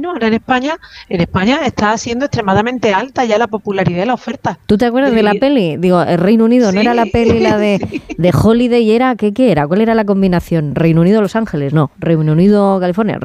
bueno, ahora en España está siendo extremadamente alta ya la popularidad de la oferta. ¿Tú te acuerdas de la peli? Digo, el Reino Unido, ¿no era la peli la de Holiday? ¿Era qué era? ¿Cuál era la combinación? ¿Reino Unido-Los Ángeles? No, Reino Unido-California.